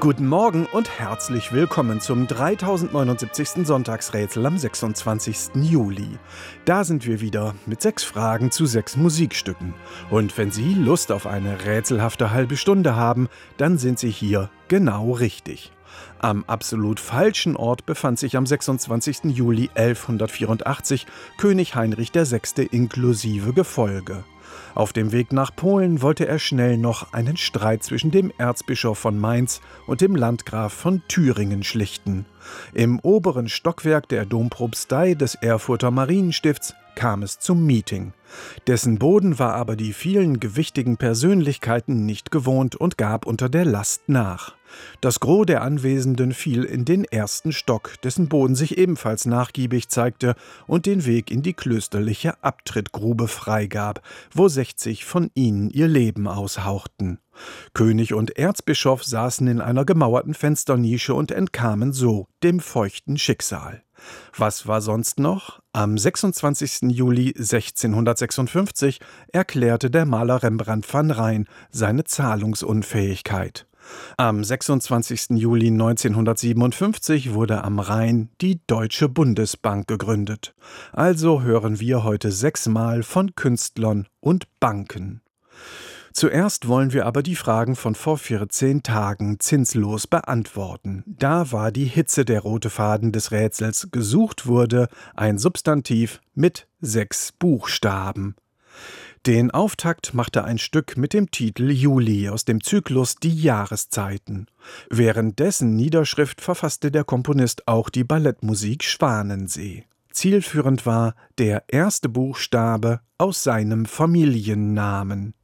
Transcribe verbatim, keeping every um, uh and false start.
Guten Morgen und herzlich willkommen zum dreitausendneunundsiebzigsten Sonntagsrätsel am sechsundzwanzigsten Juli. Da sind wir wieder mit sechs Fragen zu sechs Musikstücken. Und wenn Sie Lust auf eine rätselhafte halbe Stunde haben, dann sind Sie hier genau richtig. Am absolut falschen Ort befand sich am sechsundzwanzigsten Juli elfhundertvierundachtzig König Heinrich der Sechste inklusive Gefolge. Auf dem Weg nach Polen wollte er schnell noch einen Streit zwischen dem Erzbischof von Mainz und dem Landgraf von Thüringen schlichten. Im oberen Stockwerk der Dompropstei des Erfurter Marienstifts kam es zum Meeting. Dessen Boden war aber die vielen gewichtigen Persönlichkeiten nicht gewohnt und gab unter der Last nach. Das Gros der Anwesenden fiel in den ersten Stock, dessen Boden sich ebenfalls nachgiebig zeigte und den Weg in die klösterliche Abtrittgrube freigab, wo sechzig von ihnen ihr Leben aushauchten. König und Erzbischof saßen in einer gemauerten Fensternische und entkamen so dem feuchten Schicksal. Was war sonst noch? Am sechsundzwanzigsten Juli sechzehnhundertsechsundfünfzig erklärte der Maler Rembrandt van Rijn seine Zahlungsunfähigkeit. Am sechsundzwanzigsten Juli neunzehnhundertsiebenundfünfzig wurde am Rhein die Deutsche Bundesbank gegründet. Also hören wir heute sechsmal von Künstlern und Banken. Zuerst wollen wir aber die Fragen von vor vierzehn Tagen zinslos beantworten. Da war die Hitze der rote Faden des Rätsels. Gesucht wurde ein Substantiv mit sechs Buchstaben. Den Auftakt machte ein Stück mit dem Titel Juli aus dem Zyklus Die Jahreszeiten. Während dessen Niederschrift verfasste der Komponist auch die Ballettmusik Schwanensee. Zielführend war der erste Buchstabe aus seinem Familiennamen.